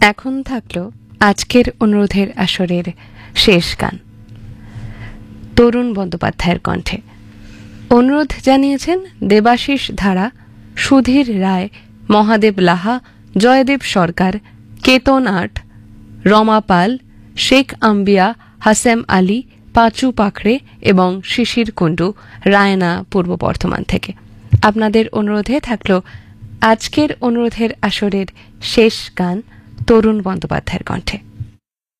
এখন থাকলো আজকের অনুরোধের আসরের শেষ গান তরুণ বন্দ্যোপাধ্যায়ের কণ্ঠে। অনুরোধ জানিয়েছেন দেবাশিস ধারা, সুধীর রায়, মহাদেব লাহা, জয়দেব সরকার, কেতন আট, রমা পাল, শেখ আম্বিয়া, হাসেম আলী, পাঁচু পাখড়ে এবং শিশির কুণ্ডু, রায়না, পূর্ব বর্ধমান থেকে। আপনাদের অনুরোধে থাকলো আজকের অনুরোধের আসরের শেষ গান তরুণ বন্দ্যোপাধ্যায়ের কণ্ঠে।